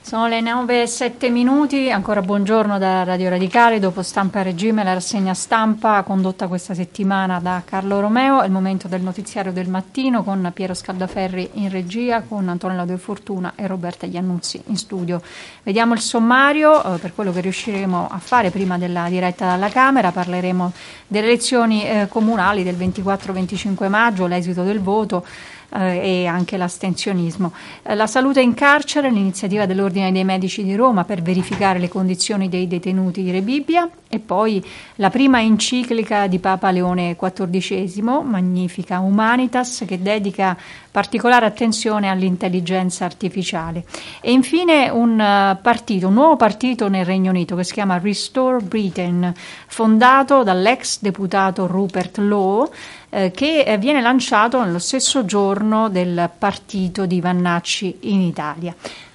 Sono le 9:07, ancora buongiorno da Radio Radicale, dopo Stampa e Regime, la rassegna stampa condotta questa settimana da Carlo Romeo, è il momento del notiziario del mattino con Piero Scaldaferri in regia, con Antonella De Fortuna e Roberta Iannuzzi in studio. Vediamo il sommario per quello che riusciremo a fare prima della diretta dalla Camera. Parleremo delle elezioni comunali del 24-25 maggio, l'esito del voto, e anche l'astensionismo. La salute in carcere, l'iniziativa dell'Ordine dei Medici di Roma per verificare le condizioni dei detenuti di Rebibbia, e poi la prima enciclica di Papa Leone XIV, Magnifica Humanitas, che dedica particolare attenzione all'intelligenza artificiale. E infine un nuovo partito nel Regno Unito che si chiama Restore Britain, fondato dall'ex deputato Rupert Law, che viene lanciato nello stesso giorno del partito di Vannacci in Italia.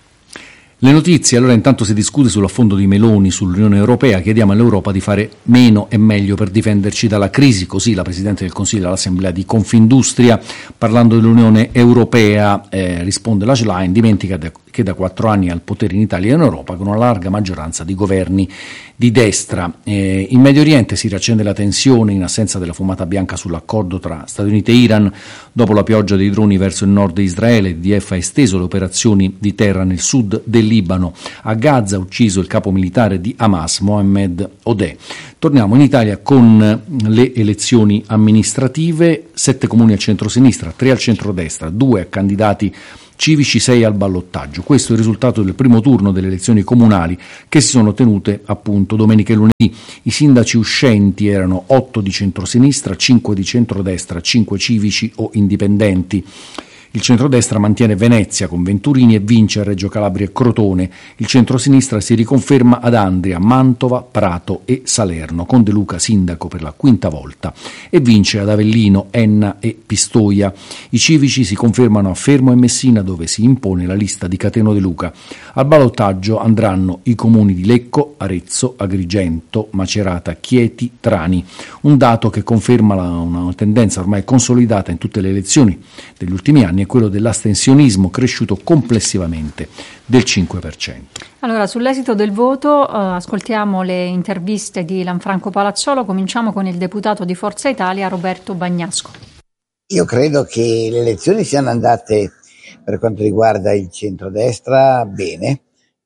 Le notizie, allora intanto si discute sull'affondo di Meloni sull'Unione Europea, chiediamo all'Europa di fare meno e meglio per difenderci dalla crisi, così la Presidente del Consiglio all'Assemblea di Confindustria, parlando dell'Unione Europea, risponde la Schlein, dimentica che da 4 anni è al potere in Italia e in Europa con una larga maggioranza di governi di destra. In Medio Oriente si riaccende la tensione in assenza della fumata bianca sull'accordo tra Stati Uniti e Iran. Dopo la pioggia dei droni verso il nord di Israele, l'IDF ha esteso le operazioni di terra nel sud del Libano. A Gaza ha ucciso il capo militare di Hamas, Mohammed Odeh. Torniamo in Italia con le elezioni amministrative, 7 comuni al centro-sinistra, 3 al centro-destra, 2 a candidati civici, 6 al ballottaggio. Questo è il risultato del primo turno delle elezioni comunali che si sono tenute appunto domenica e lunedì. I sindaci uscenti erano 8 di centrosinistra, 5 di centrodestra, 5 civici o indipendenti. Il centrodestra mantiene Venezia con Venturini e vince a Reggio Calabria e Crotone. Il centrosinistra si riconferma ad Andria, Mantova, Prato e Salerno, con De Luca sindaco per la 5ª volta, e vince ad Avellino, Enna e Pistoia. I civici si confermano a Fermo e Messina, dove si impone la lista di Cateno De Luca. Al ballottaggio andranno i comuni di Lecco, Arezzo, Agrigento, Macerata, Chieti, Trani. Un dato che conferma una tendenza ormai consolidata in tutte le elezioni degli ultimi anni, è quello dell'astensionismo, cresciuto complessivamente del 5%. Allora, sull'esito del voto ascoltiamo le interviste di Lanfranco Palazzolo. Cominciamo con il deputato di Forza Italia Roberto Bagnasco. Io credo che le elezioni siano andate, per quanto riguarda il centrodestra, bene.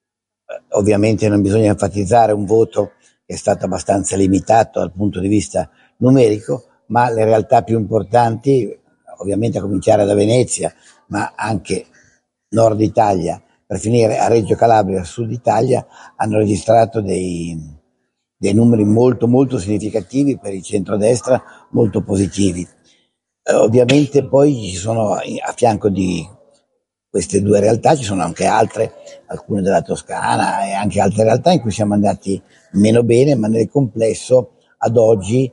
Ovviamente non bisogna enfatizzare un voto che è stato abbastanza limitato dal punto di vista numerico, ma le realtà più importanti, ovviamente a cominciare da Venezia, ma anche Nord Italia, per finire a Reggio Calabria, Sud Italia, hanno registrato dei numeri molto molto significativi per il centrodestra, molto positivi. Ovviamente poi ci sono, a fianco di queste due realtà, ci sono anche altre, alcune della Toscana e anche altre realtà in cui siamo andati meno bene, ma nel complesso ad oggi,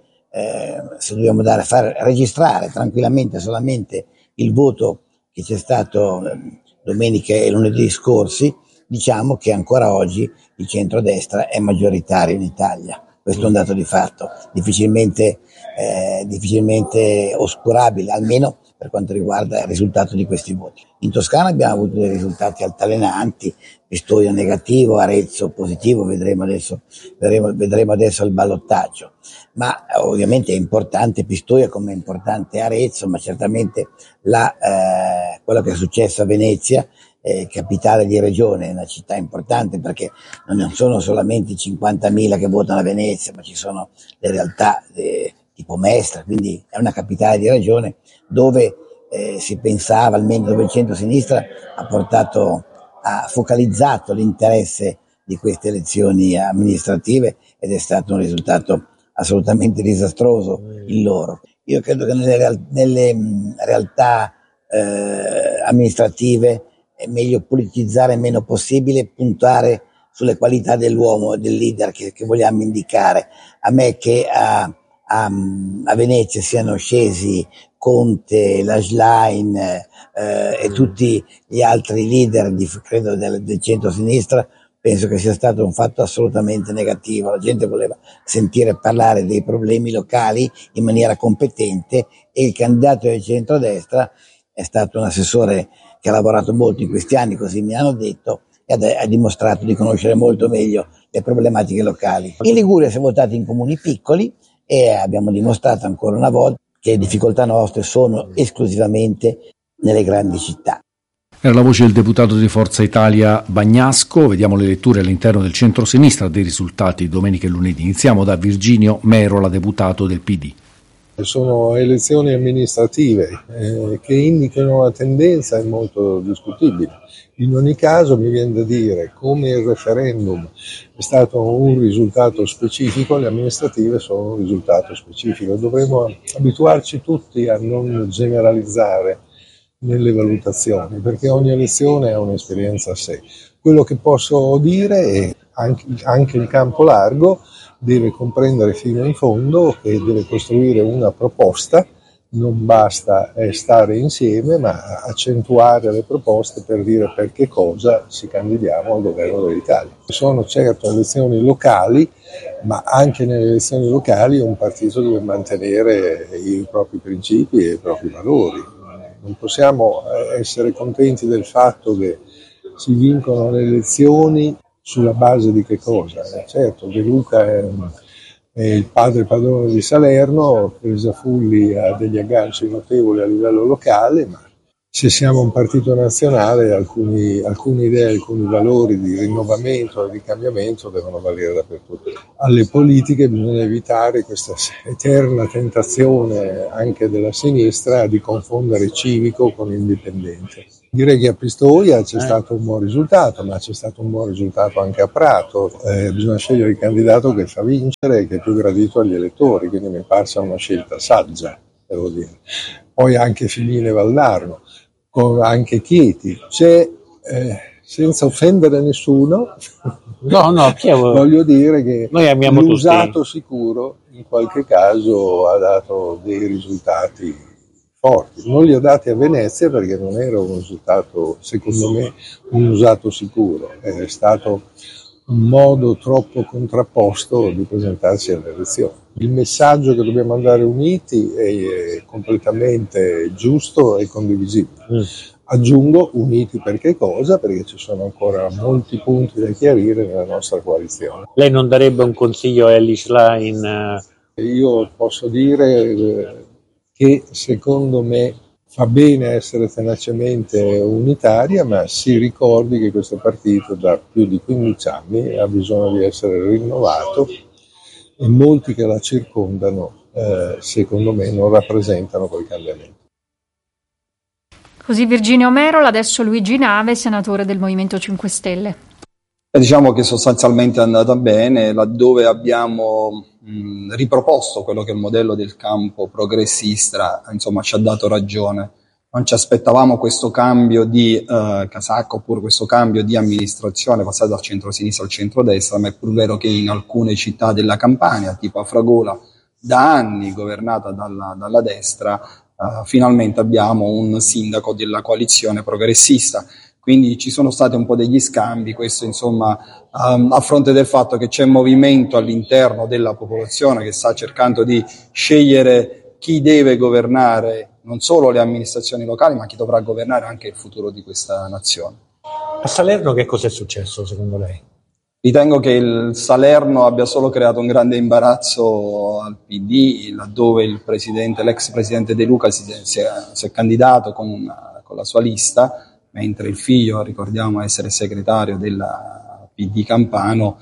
se dobbiamo far registrare tranquillamente solamente il voto che c'è stato domenica e lunedì scorsi, diciamo che ancora oggi il centrodestra è maggioritario in Italia. Questo è un dato di fatto, difficilmente oscurabile, almeno per quanto riguarda il risultato di questi voti. In Toscana abbiamo avuto dei risultati altalenanti, Pistoia negativo, Arezzo positivo, vedremo adesso il ballottaggio. Ma ovviamente è importante Pistoia come è importante Arezzo, ma certamente quello che è successo a Venezia, capitale di regione, è una città importante perché non sono solamente i 50.000 che votano a Venezia, ma ci sono le realtà tipo Mestre, quindi è una capitale di regione dove si pensava, almeno dove il centro-sinistra ha focalizzato l'interesse di queste elezioni amministrative, ed è stato un risultato assolutamente disastroso il loro. Io credo che nelle realtà amministrative è meglio politizzare il meno possibile, puntare sulle qualità dell'uomo, del leader che vogliamo indicare. A me che a Venezia siano scesi Conte, la Schlein e tutti gli altri leader credo del centro-sinistra, penso che sia stato un fatto assolutamente negativo. La gente voleva sentire parlare dei problemi locali in maniera competente, e il candidato del centrodestra è stato un assessore che ha lavorato molto in questi anni, così mi hanno detto, e ha dimostrato di conoscere molto meglio le problematiche locali. In Liguria si è votato in comuni piccoli e abbiamo dimostrato ancora una volta che le difficoltà nostre sono esclusivamente nelle grandi città. Era la voce del deputato di Forza Italia Bagnasco. Vediamo le letture all'interno del centro-sinistra dei risultati domenica e lunedì. Iniziamo da Virginio Merola, deputato del PD. Sono elezioni amministrative che indicano una tendenza molto discutibile. In ogni caso mi viene da dire, come il referendum è stato un risultato specifico, le amministrative sono un risultato specifico. Dovremmo abituarci tutti a non generalizzare nelle valutazioni, perché ogni elezione è un'esperienza a sé. Quello che posso dire è anche il campo largo deve comprendere fino in fondo che deve costruire una proposta, non basta stare insieme, ma accentuare le proposte per dire per che cosa ci candidiamo al governo dell'Italia. Sono certo elezioni locali, ma anche nelle elezioni locali un partito deve mantenere i propri principi e i propri valori. Non possiamo essere contenti del fatto che si vincono le elezioni sulla base di che cosa? Certo, De Luca è il padrone di Salerno, Crisafulli ha degli agganci notevoli a livello locale, ma se siamo un partito nazionale alcune idee, alcuni valori di rinnovamento e di cambiamento devono valere dappertutto. Alle politiche bisogna evitare questa eterna tentazione anche della sinistra di confondere civico con indipendente. Direi che a Pistoia c'è stato un buon risultato, ma c'è stato un buon risultato anche a Prato. Bisogna scegliere il candidato che fa vincere e che è più gradito agli elettori, quindi mi è parsa una scelta saggia, devo dire. Poi anche Figline Valdarno, anche Chieti. C'è, senza offendere nessuno, voglio dire che l'usato tutti. Sicuro in qualche caso ha dato dei risultati forti. Non li ha dati a Venezia perché non era un risultato, secondo me, un usato sicuro. È stato un modo troppo contrapposto di presentarsi alle elezioni. Il messaggio che dobbiamo andare uniti è completamente giusto e condivisibile. Aggiungo uniti per che cosa? Perché ci sono ancora molti punti da chiarire nella nostra coalizione. Lei non darebbe un consiglio a Elly Schlein? Io posso dire che secondo me fa bene essere tenacemente unitaria, ma si ricordi che questo partito da più di 15 anni ha bisogno di essere rinnovato e molti che la circondano, secondo me, non rappresentano quel cambiamento. Così Virginio Merola, adesso Luigi Nave, senatore del Movimento 5 Stelle. Diciamo che sostanzialmente è andata bene, laddove abbiamo riproposto quello che è il modello del campo progressista, insomma ci ha dato ragione. Non ci aspettavamo questo cambio di casacca oppure questo cambio di amministrazione passato dal centro-sinistra al centro-destra, ma è pur vero che in alcune città della Campania, tipo Afragola, da anni governata dalla destra, finalmente abbiamo un sindaco della coalizione progressista. Quindi ci sono stati un po' degli scambi, questo insomma a fronte del fatto che c'è movimento all'interno della popolazione che sta cercando di scegliere chi deve governare non solo le amministrazioni locali, ma chi dovrà governare anche il futuro di questa nazione. A Salerno che cosa è successo secondo lei? Ritengo che il Salerno abbia solo creato un grande imbarazzo al PD, laddove l'ex presidente De Luca si è candidato con la sua lista, mentre il figlio, ricordiamo essere segretario della PD Campano,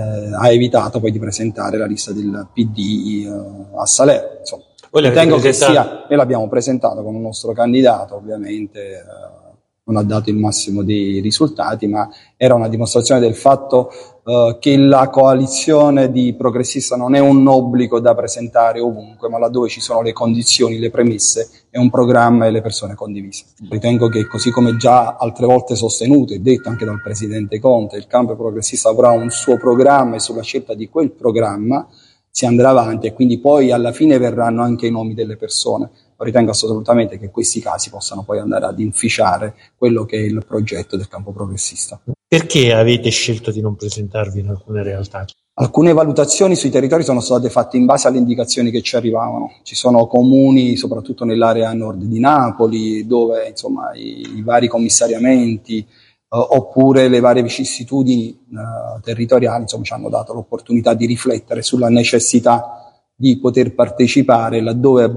ha evitato poi di presentare la lista del PD a Salerno. Insomma, ritengo che noi l'abbiamo presentato con un nostro candidato, ovviamente non ha dato il massimo dei risultati, ma era una dimostrazione del fatto che la coalizione di progressista non è un obbligo da presentare ovunque, ma laddove ci sono le condizioni, le premesse, è un programma e le persone condivise. Ritengo che, così come già altre volte sostenuto e detto anche dal Presidente Conte, il campo progressista avrà un suo programma e sulla scelta di quel programma si andrà avanti e quindi poi alla fine verranno anche i nomi delle persone. Ritengo assolutamente che questi casi possano poi andare ad inficiare quello che è il progetto del campo progressista. Perché avete scelto di non presentarvi in alcune realtà? Alcune valutazioni sui territori sono state fatte in base alle indicazioni che ci arrivavano. Ci sono comuni, soprattutto nell'area nord di Napoli, dove insomma i vari commissariamenti oppure le varie vicissitudini territoriali, insomma, ci hanno dato l'opportunità di riflettere sulla necessità di poter partecipare laddove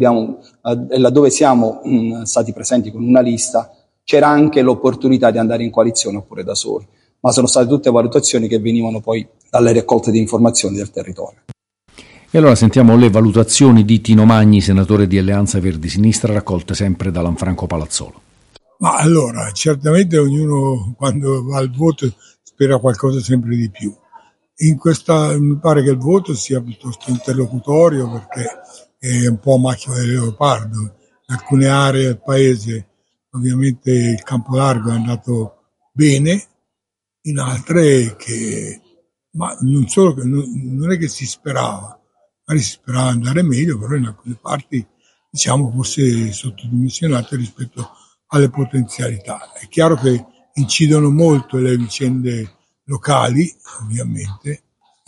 siamo stati presenti con una lista. C'era anche l'opportunità di andare in coalizione oppure da soli, ma sono state tutte valutazioni che venivano poi dalle raccolte di informazioni del territorio. E allora sentiamo le valutazioni di Tino Magni, senatore di Alleanza Verdi Sinistra, raccolte sempre da Lanfranco Palazzolo. Ma allora, certamente ognuno quando va al voto spera qualcosa sempre di più. Mi pare che il voto sia piuttosto interlocutorio, perché è un po' macchia del leopardo. In alcune aree del paese ovviamente il campo largo è andato bene, in altre ma non solo che non è che si sperava, magari si sperava andare meglio, però in alcune parti diciamo forse sottodimensionate rispetto alle potenzialità. È chiaro che incidono molto le vicende locali, ovviamente,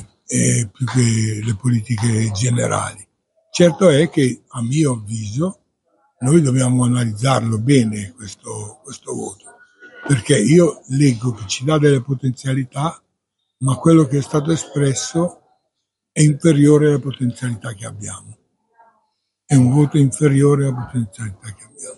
più che le politiche generali. Certo è che, a mio avviso, noi dobbiamo analizzarlo bene questo voto, perché io leggo che ci dà delle potenzialità, ma quello che è stato espresso è inferiore alle potenzialità che abbiamo. È un voto inferiore alle potenzialità che abbiamo.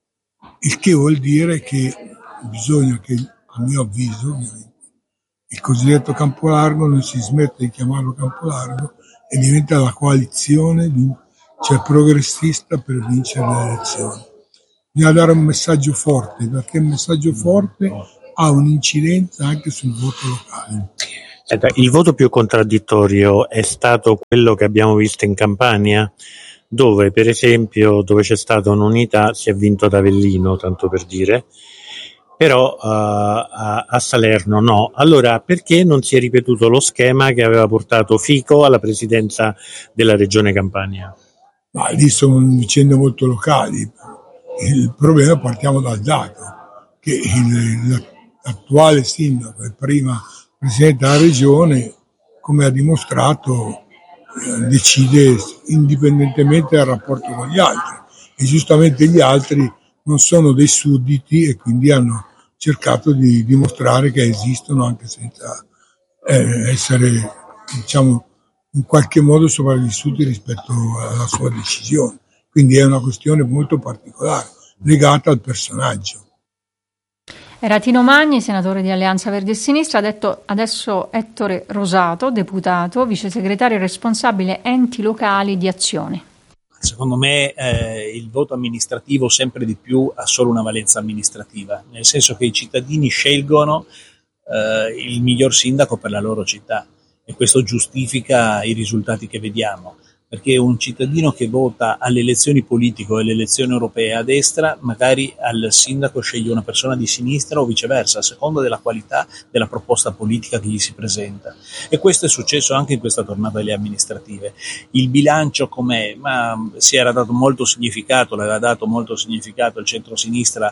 Il che vuol dire che bisogna che, a mio avviso, ovviamente, il cosiddetto campo largo non si smette di chiamarlo campo largo e diventa la coalizione progressista per vincere le elezioni. Bisogna dare un messaggio forte, perché il messaggio forte ha un'incidenza anche sul voto locale. Il voto più contraddittorio è stato quello che abbiamo visto in Campania, dove per esempio dove c'è stata un'unità si è vinto ad Avellino, tanto per dire, però a Salerno no. Allora perché non si è ripetuto lo schema che aveva portato Fico alla presidenza della regione Campania? Ma lì sono vicende molto locali. Il problema, partiamo dal dato, che l'attuale sindaco e prima presidente della regione, come ha dimostrato, decide indipendentemente dal rapporto con gli altri, e giustamente gli altri non sono dei sudditi e quindi hanno cercato di dimostrare che esistono anche senza essere, diciamo, in qualche modo sopravvissuti rispetto alla sua decisione. Quindi è una questione molto particolare, legata al personaggio. Era Tino Magni, senatore di Alleanza Verdi e Sinistra. Adesso Ettore Rosato, deputato, vice segretario responsabile enti locali di Azione. Secondo me il voto amministrativo sempre di più ha solo una valenza amministrativa, nel senso che i cittadini scelgono il miglior sindaco per la loro città, e questo giustifica i risultati che vediamo, perché un cittadino che vota alle elezioni politiche o alle elezioni europee a destra, magari al sindaco sceglie una persona di sinistra o viceversa, a seconda della qualità della proposta politica che gli si presenta. E questo è successo anche in questa tornata alle amministrative. Il bilancio com'è? Ma si era dato molto significato, l'aveva dato molto significato il centro-sinistra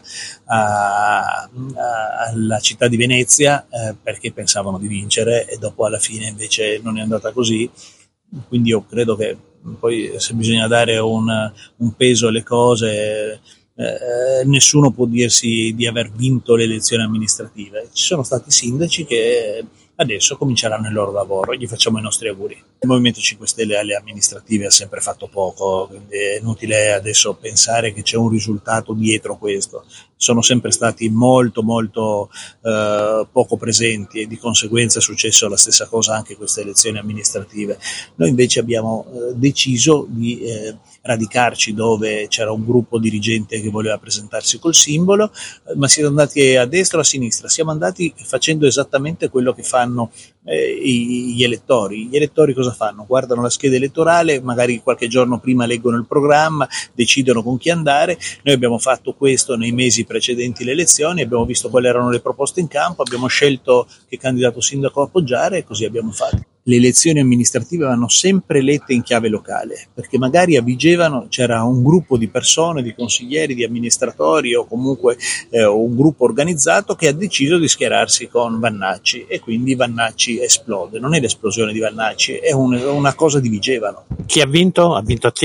alla città di Venezia, perché pensavano di vincere, e dopo alla fine invece non è andata così. Quindi io credo che poi, se bisogna dare un peso alle cose, nessuno può dirsi di aver vinto le elezioni amministrative. Ci sono stati sindaci che adesso cominceranno il loro lavoro, gli facciamo i nostri auguri. Il Movimento 5 Stelle alle amministrative ha sempre fatto poco, quindi è inutile adesso pensare che c'è un risultato dietro questo. Sono sempre stati molto poco presenti, e di conseguenza è successo la stessa cosa anche in queste elezioni amministrative. Noi invece abbiamo deciso di radicarci dove c'era un gruppo dirigente che voleva presentarsi col simbolo, ma siamo andati a destra o a sinistra, siamo andati facendo esattamente quello che fanno gli elettori. Gli elettori cosa fanno? Guardano la scheda elettorale, magari qualche giorno prima leggono il programma, decidono con chi andare. Noi abbiamo fatto questo nei mesi precedenti le elezioni, abbiamo visto quali erano le proposte in campo, abbiamo scelto che candidato sindaco appoggiare e così abbiamo fatto. Le elezioni amministrative vanno sempre lette in chiave locale, perché magari a Vigevano c'era un gruppo di persone, di consiglieri, di amministratori o comunque un gruppo organizzato che ha deciso di schierarsi con Vannacci, e quindi Vannacci esplode. Non è l'esplosione di Vannacci, è una cosa di Vigevano. Chi ha vinto? Ha vinto Azione.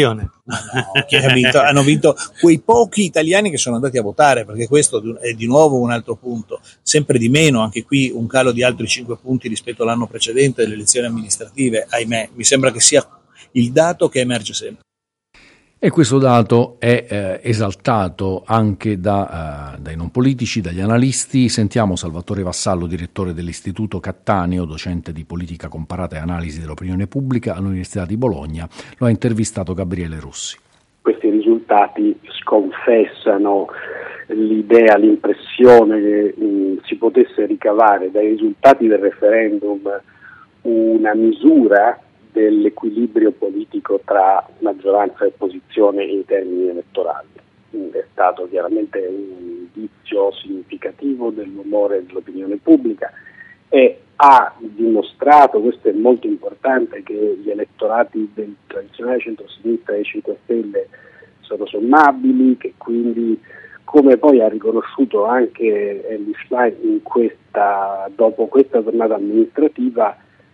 hanno vinto quei pochi italiani che sono andati a votare, perché questo è di nuovo un altro punto, sempre di meno, anche qui un calo di altri 5 punti rispetto all'anno precedente delle elezioni amministrative, ahimè, mi sembra che sia il dato che emerge sempre. E questo dato è esaltato anche dai non politici, dagli analisti. Sentiamo Salvatore Vassallo, direttore dell'Istituto Cattaneo, docente di politica comparata e analisi dell'opinione pubblica all'Università di Bologna. Lo ha intervistato Gabriele Rossi. Questi risultati sconfessano l'idea, l'impressione che si potesse ricavare dai risultati del referendum una misura dell'equilibrio politico tra maggioranza e opposizione in termini elettorali. È stato chiaramente un indizio significativo dell'umore dell'opinione pubblica e ha dimostrato, questo è molto importante, che gli elettorati del tradizionale centro-sinistra e 5 Stelle sono sommabili, che quindi, come poi ha riconosciuto anche Elly Schlein dopo questa tornata amministrativa,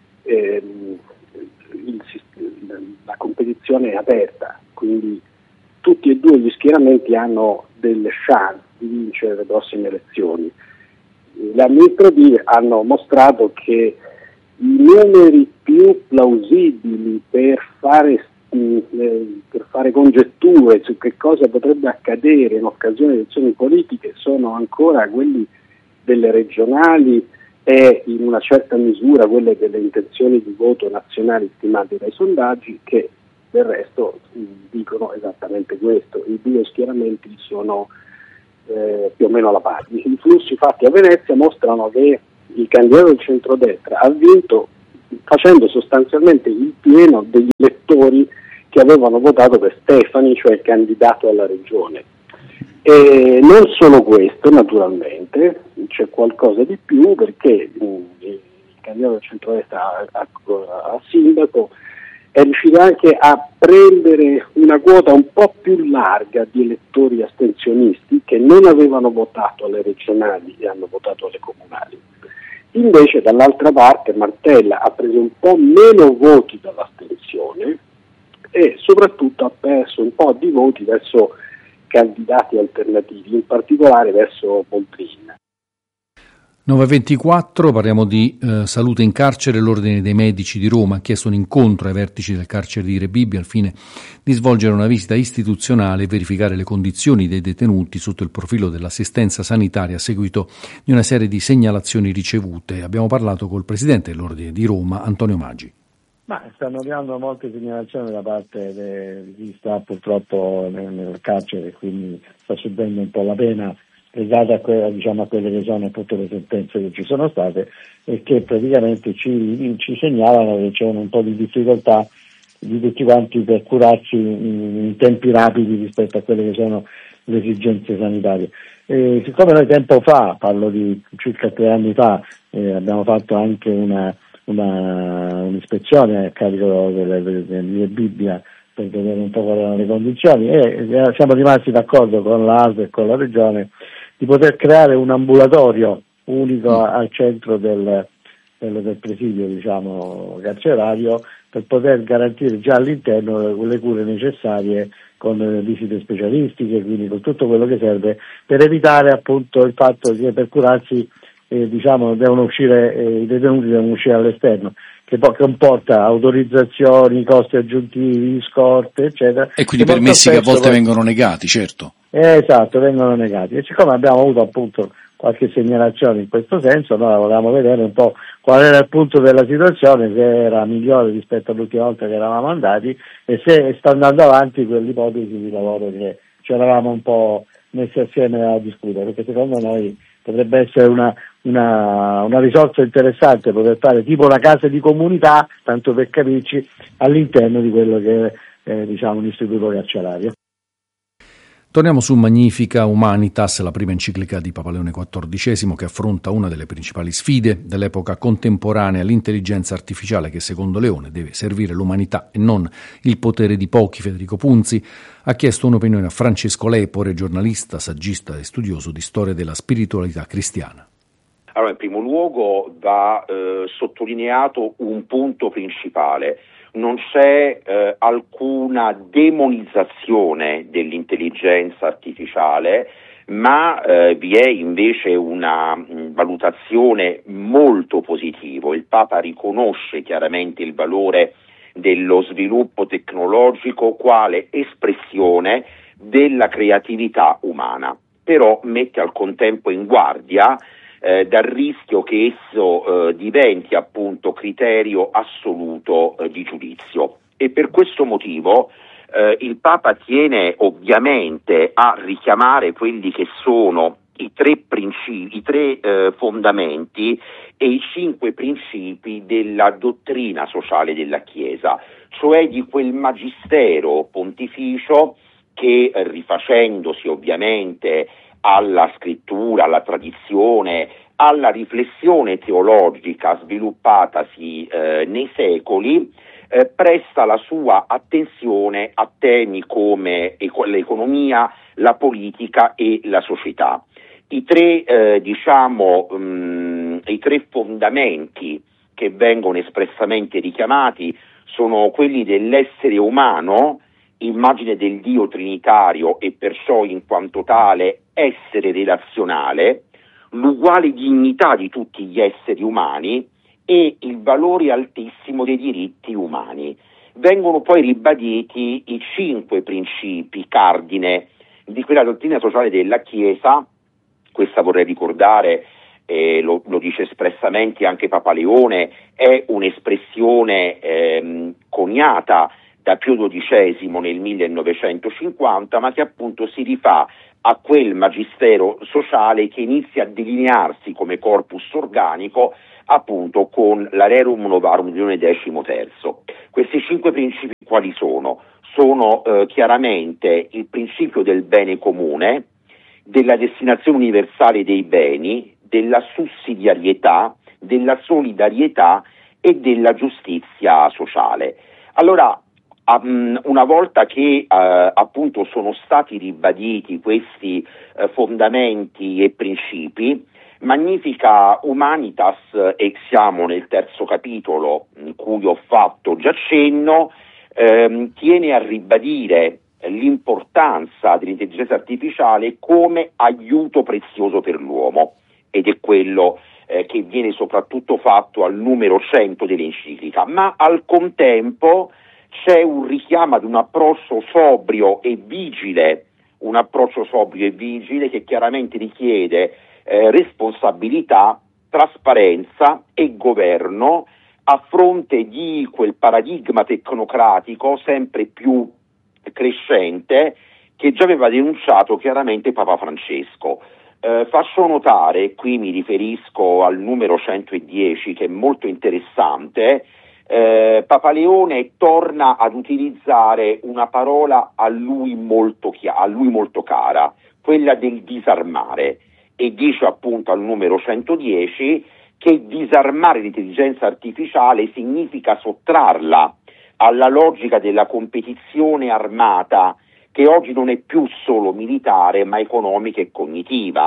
la competizione è aperta, quindi tutti e due gli schieramenti hanno delle chance di vincere le prossime elezioni. Le amministrative hanno mostrato che i numeri più plausibili per fare congetture su che cosa potrebbe accadere in occasione di elezioni politiche sono ancora quelli delle regionali e in una certa misura quelle delle intenzioni di voto nazionali stimate dai sondaggi, che del resto dicono esattamente questo. I due schieramenti sono più o meno alla pari. I flussi fatti a Venezia mostrano che il candidato del centrodestra ha vinto facendo sostanzialmente il pieno degli elettori che avevano votato per Stefani, cioè il candidato alla regione. E non solo questo, naturalmente, c'è qualcosa di più, perché il candidato del centrodestra a sindaco è riuscito anche a prendere una quota un po' più larga di elettori astensionisti che non avevano votato alle regionali e hanno votato alle comunali. Invece dall'altra parte Martella ha preso un po' meno voti dall'astensione e soprattutto ha perso un po' di voti verso candidati alternativi, in particolare verso Boldrin. 9:24, parliamo di salute in carcere. L'Ordine dei Medici di Roma ha chiesto un incontro ai vertici del carcere di Rebibbia al fine di svolgere una visita istituzionale e verificare le condizioni dei detenuti sotto il profilo dell'assistenza sanitaria a seguito di una serie di segnalazioni ricevute. Abbiamo parlato col presidente dell'Ordine di Roma, Antonio Maggi. Ma stanno arrivando molte segnalazioni da parte di chi sta purtroppo nel carcere, quindi sta subendo un po' la pena legata a quelle che sono appunto le sentenze che ci sono state e che praticamente ci segnalano che c'è un po' di difficoltà di tutti quanti per curarsi in tempi rapidi rispetto a quelle che sono le esigenze sanitarie. Siccome noi tempo fa, parlo di circa 3 anni fa, abbiamo fatto anche un'ispezione a carico delle Bibbia per vedere un po' quali erano le condizioni e siamo rimasti d'accordo con l'ASL e con la Regione di poter creare un ambulatorio unico al centro del presidio carcerario per poter garantire già all'interno le cure necessarie con visite specialistiche, quindi con tutto quello che serve per evitare appunto il fatto che per curarsi devono uscire, i detenuti devono uscire all'esterno, che poi comporta autorizzazioni, costi aggiuntivi, scorte, eccetera. E quindi permessi che a volte vengono negati, certo. Esatto, vengono negati. E siccome abbiamo avuto appunto qualche segnalazione in questo senso, noi volevamo vedere un po' qual era il punto della situazione, se era migliore rispetto all'ultima volta che eravamo andati e se sta andando avanti quell'ipotesi di lavoro che ci eravamo un po' messi assieme a discutere, perché secondo noi potrebbe essere una risorsa interessante poter fare tipo una casa di comunità, tanto per capirci, all'interno di quello che è un istituto carcerario. Torniamo su Magnifica Humanitas, la prima enciclica di Papa Leone XIV che affronta una delle principali sfide dell'epoca contemporanea, l'intelligenza artificiale che secondo Leone deve servire l'umanità e non il potere di pochi. Federico Punzi ha chiesto un'opinione a Francesco Lepore, giornalista, saggista e studioso di storia della spiritualità cristiana. Allora, in primo luogo va sottolineato un punto principale. Non c'è alcuna demonizzazione dell'intelligenza artificiale, ma vi è invece una valutazione molto positiva. Il Papa riconosce chiaramente il valore dello sviluppo tecnologico quale espressione della creatività umana, però mette al contempo in guardia dal rischio che esso diventi appunto criterio assoluto di giudizio, e per questo motivo il Papa tiene ovviamente a richiamare quelli che sono i tre fondamenti e i 5 principi della dottrina sociale della Chiesa, cioè di quel magistero pontificio che, rifacendosi ovviamente alla scrittura, alla tradizione, alla riflessione teologica sviluppatasi nei secoli, presta la sua attenzione a temi come l'economia, la politica e la società. I tre fondamenti che vengono espressamente richiamati sono quelli dell'essere umano, immagine del Dio trinitario e perciò in quanto tale essere relazionale, l'uguale dignità di tutti gli esseri umani e il valore altissimo dei diritti umani. Vengono poi ribaditi i 5 principi cardine di quella dottrina sociale della Chiesa. Questa, vorrei ricordare, lo dice espressamente anche Papa Leone, è un'espressione coniata da Pio XII nel 1950, ma che appunto si rifà a quel magistero sociale che inizia a delinearsi come corpus organico appunto con la Rerum Novarum di Leone XIII. Questi 5 principi quali sono? Sono chiaramente il principio del bene comune, della destinazione universale dei beni, della sussidiarietà, della solidarietà e della giustizia sociale. Allora, una volta che appunto sono stati ribaditi questi fondamenti e principi, Magnifica Humanitas, e siamo nel 3° capitolo in cui ho fatto già cenno, tiene a ribadire l'importanza dell'intelligenza artificiale come aiuto prezioso per l'uomo, ed è quello che viene soprattutto fatto al numero 100 dell'enciclica, ma al contempo c'è un richiamo ad un approccio sobrio e vigile che chiaramente richiede responsabilità, trasparenza e governo a fronte di quel paradigma tecnocratico sempre più crescente che già aveva denunciato chiaramente Papa Francesco. Faccio notare, qui mi riferisco al numero 110 che è molto interessante, Papa Leone torna ad utilizzare una parola a lui molto cara, quella del disarmare, e dice appunto al numero 110 che disarmare l'intelligenza artificiale significa sottrarla alla logica della competizione armata, che oggi non è più solo militare ma economica e cognitiva.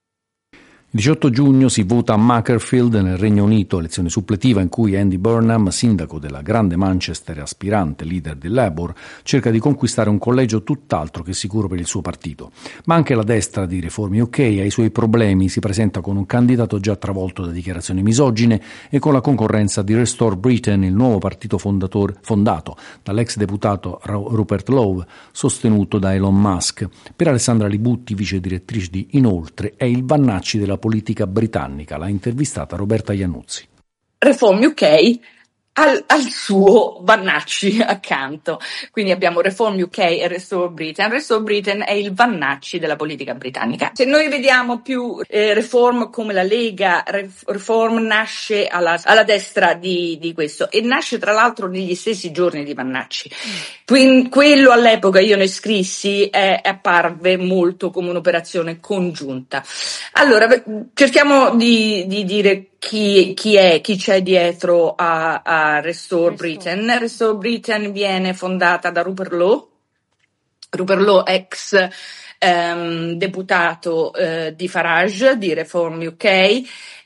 Il 18 giugno si vota a Macclesfield nel Regno Unito, elezione suppletiva in cui Andy Burnham, sindaco della grande Manchester e aspirante leader del Labour, cerca di conquistare un collegio tutt'altro che sicuro per il suo partito. Ma anche la destra di Reform UK ha i suoi problemi, si presenta con un candidato già travolto da dichiarazioni misogine e con la concorrenza di Restore Britain, il nuovo partito fondato dall'ex deputato Rupert Lowe, sostenuto da Elon Musk. Per Alessandra Libutti, vice direttrice di Inoltre, è il Vannacci della politica britannica. L'ha intervistata Roberta Iannuzzi. Reform UK al suo Vannacci accanto. Quindi abbiamo Reform UK e Restore Britain. Restore Britain è il Vannacci della politica britannica. Se noi vediamo più Reform come la Lega, Reform nasce alla destra di questo, e nasce tra l'altro negli stessi giorni di Vannacci. Quello all'epoca io ne scrissi apparve molto come un'operazione congiunta. Allora cerchiamo di dire chi c'è dietro a Restore Britain. Restore Britain viene fondata da Rupert Lowe, ex deputato di Farage, di Reform UK.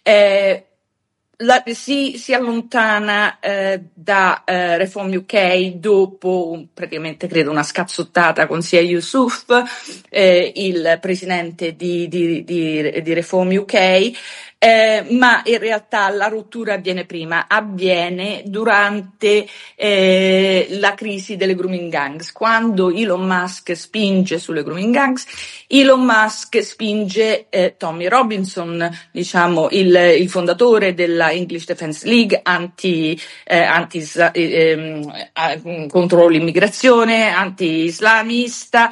Si allontana da Reform UK dopo praticamente credo una scazzottata con Sia Yousaf, il presidente di Reform UK, ma in realtà la rottura avviene durante la crisi delle grooming gangs. Quando Elon Musk spinge sulle grooming gangs, Elon Musk spinge Tommy Robinson, diciamo il fondatore della English Defence League contro l'immigrazione, anti-islamista,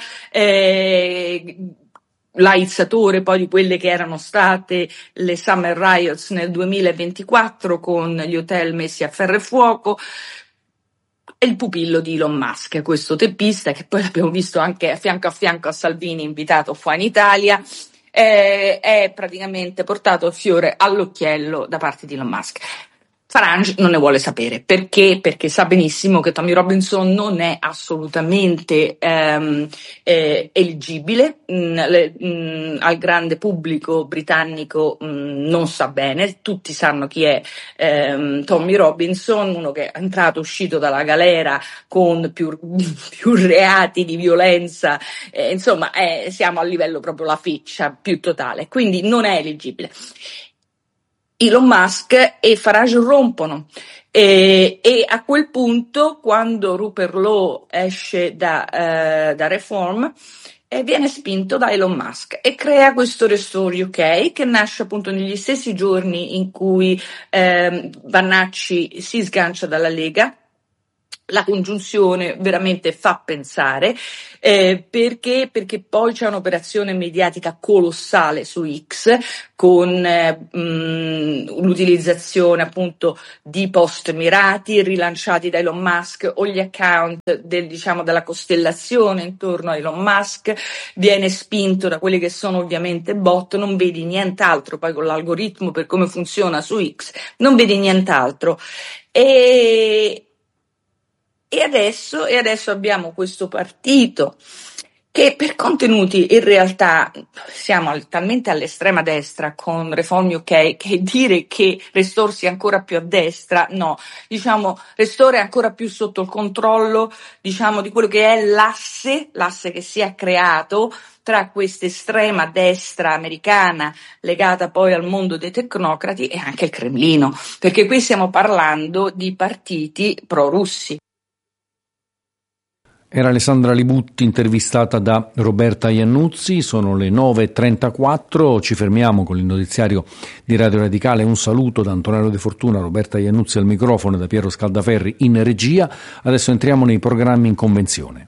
laizzatore poi di quelle che erano state le Summer Riots nel 2024 con gli hotel messi a ferro e fuoco. È il pupillo di Elon Musk, questo teppista che poi l'abbiamo visto anche a fianco a Salvini invitato qua in Italia, è praticamente portato il fiore all'occhiello da parte di Elon Musk. Farage non ne vuole sapere. Perché? Perché sa benissimo che Tommy Robinson non è assolutamente eleggibile, al grande pubblico britannico non sa bene, tutti sanno chi è Tommy Robinson, uno che è entrato uscito dalla galera con più reati di violenza, insomma siamo a livello proprio la feccia più totale, quindi non è eleggibile. Elon Musk e Farage rompono e a quel punto, quando Rupert Law esce da Reform, viene spinto da Elon Musk e crea questo Restore UK, che nasce appunto negli stessi giorni in cui Vannacci si sgancia dalla Lega. La congiunzione veramente fa pensare, perché poi c'è un'operazione mediatica colossale su X con l'utilizzazione appunto di post mirati rilanciati da Elon Musk o gli account della costellazione intorno a Elon Musk. Viene spinto da quelli che sono ovviamente bot, non vedi nient'altro, poi con l'algoritmo per come funziona su X non vedi nient'altro. E adesso abbiamo questo partito che per contenuti in realtà siamo talmente all'estrema destra con Reform UK che dire che Restore sia ancora più a destra, no, diciamo Restore è ancora più sotto il controllo, diciamo, di quello che è l'asse che si è creato tra questa estrema destra americana legata poi al mondo dei tecnocrati e anche il Cremlino, perché qui stiamo parlando di partiti pro-russi. Era Alessandra Libutti intervistata da Roberta Iannuzzi, sono le 9.34, ci fermiamo con il notiziario di Radio Radicale. Un saluto da Antonello De Fortuna, Roberta Iannuzzi al microfono e da Piero Scaldaferri in regia. Adesso entriamo nei programmi in convenzione.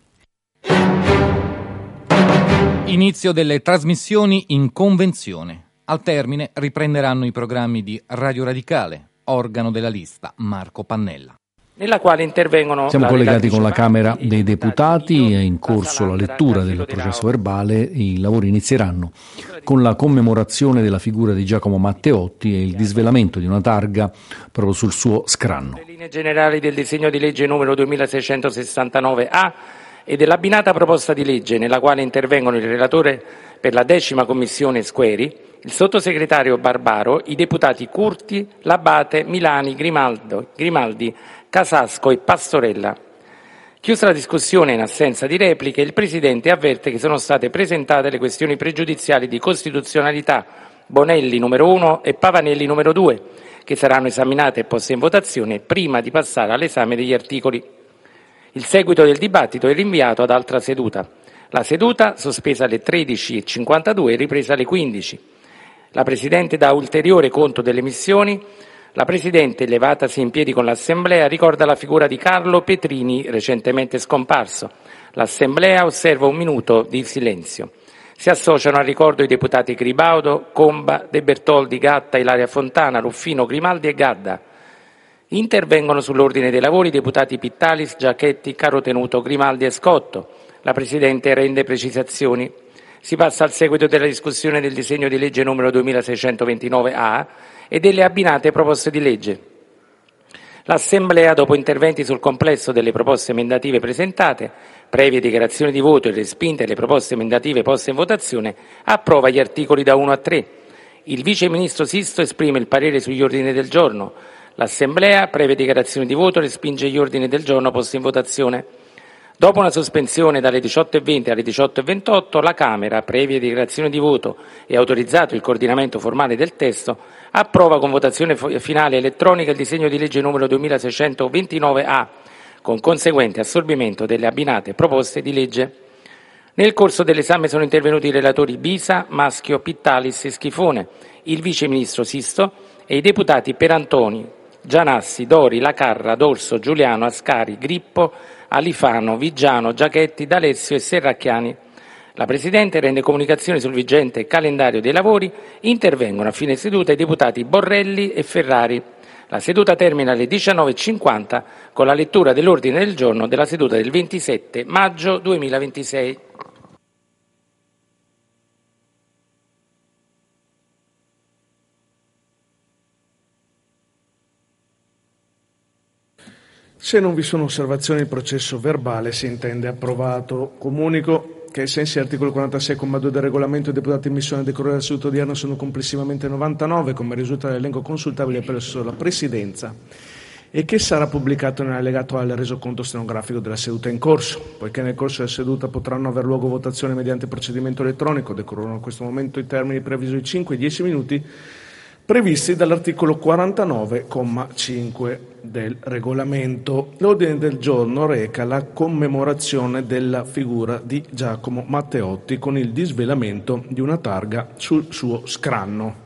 Inizio delle trasmissioni in convenzione. Al termine riprenderanno i programmi di Radio Radicale, organo della lista Marco Pannella. Nella quale intervengono. Siamo collegati con la Camera dei Deputati, è in corso la lettura del processo verbale, i lavori inizieranno con la commemorazione della figura di Giacomo Matteotti e il disvelamento di una targa proprio sul suo scranno. Le linee generali del disegno di legge numero 2669A e dell'abbinata proposta di legge nella quale intervengono il relatore per la 10ª commissione Squeri, il sottosegretario Barbaro, i deputati Curti, Labate, Milani, Grimaldi, Casasco e Pastorella. Chiusa la discussione in assenza di repliche, il Presidente avverte che sono state presentate le questioni pregiudiziali di costituzionalità Bonelli numero 1 e Pavanelli numero 2, che saranno esaminate e poste in votazione prima di passare all'esame degli articoli. Il seguito del dibattito è rinviato ad altra seduta. La seduta, sospesa alle 13.52, è ripresa alle 15. La Presidente dà ulteriore conto delle missioni. La Presidente, levatasi in piedi con l'Assemblea, ricorda la figura di Carlo Petrini, recentemente scomparso. L'Assemblea osserva un minuto di silenzio. Si associano al ricordo i deputati Gribaudo, Comba, De Bertoldi, Gatta, Ilaria Fontana, Ruffino, Grimaldi e Gadda. Intervengono sull'ordine dei lavori i deputati Pittalis, Giachetti, Carotenuto, Grimaldi e Scotto. La Presidente rende precisazioni. Si passa al seguito della discussione del disegno di legge numero 2629A e delle abbinate proposte di legge. L'Assemblea, dopo interventi sul complesso delle proposte emendative presentate, previe dichiarazioni di voto e respinte le proposte emendative poste in votazione, approva gli articoli da 1 a 3. Il Vice Ministro Sisto esprime il parere sugli ordini del giorno. L'Assemblea, previe dichiarazioni di voto, respinge gli ordini del giorno posti in votazione. Dopo una sospensione dalle 18:20 alle 18:28, la Camera, previe dichiarazioni di voto e autorizzato il coordinamento formale del testo, approva con votazione finale elettronica il disegno di legge numero 2629A, con conseguente assorbimento delle abbinate proposte di legge. Nel corso dell'esame sono intervenuti i relatori Bisa, Maschio, Pittalis e Schifone, il Vice Ministro Sisto e i deputati Perantoni, Gianassi, Dori, Lacarra, D'Orso, Giuliano, Ascari, Grippo, Alifano, Vigiano, Giachetti, D'Alessio e Serracchiani. La Presidente rende comunicazioni sul vigente calendario dei lavori. Intervengono a fine seduta i deputati Borrelli e Ferrari. La seduta termina alle 19:50 con la lettura dell'ordine del giorno della seduta del 27 maggio 2026. Se non vi sono osservazioni, il processo verbale si intende approvato. Comunico che ai sensi dell'articolo 46,2 del regolamento, i deputati in missione a decorrere della seduta odierna sono complessivamente 99, come risulta dall'elenco consultabile presso la Presidenza, e che sarà pubblicato nell'allegato al resoconto stenografico della seduta in corso. Poiché nel corso della seduta potranno aver luogo votazioni mediante procedimento elettronico, decorrono in questo momento i termini previsti di 5 e 10 minuti previsti dall'articolo 49,5 del regolamento. L'ordine del giorno reca la commemorazione della figura di Giacomo Matteotti con il disvelamento di una targa sul suo scranno.